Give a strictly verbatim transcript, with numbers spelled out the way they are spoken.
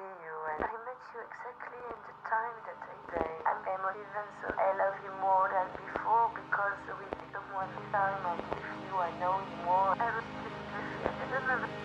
see you, and I met you exactly in the time that I say. I'm Emily Vincent. I love you more than before because with someone this time and with you I know you more. I was just with you. I don't know.